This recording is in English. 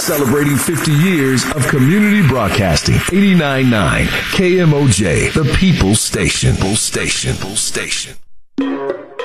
Celebrating 50 years of community broadcasting. 89.9 KMOJ, the People's Station. Station.